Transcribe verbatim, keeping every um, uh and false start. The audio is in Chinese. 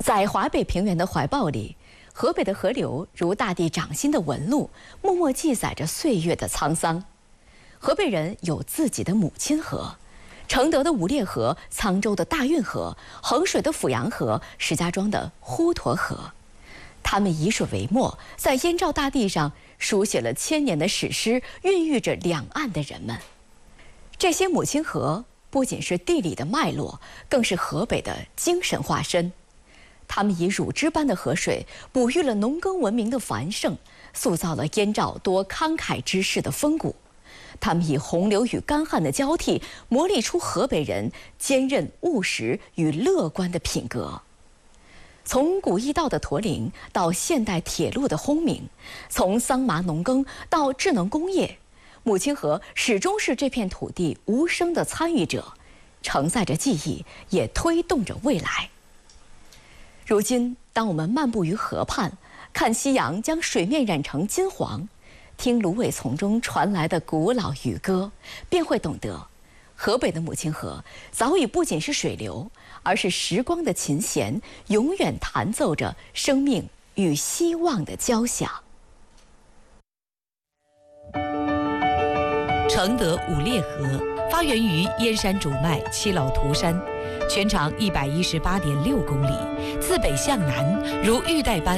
在华北平原的怀抱里，河北的河流如大地掌心的纹路，默默记载着岁月的沧桑。河北人有自己的母亲河，承德的五列河、沧州的大运河、衡水的阜阳河、石家庄的滹沱河，他们以水为墨，在燕赵大地上书写了千年的史诗，孕育着两岸的人们。这些母亲河不仅是地理的脉络，更是河北的精神化身。他们以乳汁般的河水，哺育了农耕文明的繁盛，塑造了燕赵多慷慨之士的风骨。他们以洪流与干旱的交替，磨砺出河北人坚韧务实与乐观的品格。从古驿道的驼铃到现代铁路的轰鸣，从桑麻农耕到智能工业，母亲河始终是这片土地无声的参与者，承载着记忆，也推动着未来。如今，当我们漫步于河畔，看夕阳将水面染成金黄，听芦苇丛中传来的古老渔歌，便会懂得，河北的母亲河早已不仅是水流，而是时光的琴弦，永远弹奏着生命与希望的交响。 承德五列河发源于燕山主脉七老涂山，全长一百一十八点六公里，自北向南如玉带般